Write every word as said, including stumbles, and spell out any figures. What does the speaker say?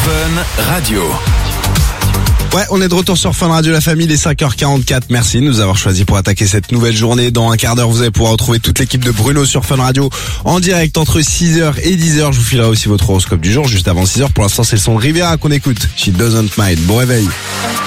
Fun Radio. Ouais, on est de retour sur Fun Radio, la famille, les cinq heures quarante-quatre. Merci de nous avoir choisi pour attaquer cette nouvelle journée. Dans un quart d'heure, vous allez pouvoir retrouver toute l'équipe de Bruno sur Fun Radio en direct entre six heures et dix heures. Je vous filerai aussi votre horoscope du jour juste avant six heures. Pour l'instant, c'est le son de Riviera qu'on écoute. She Doesn't Mind. Bon réveil.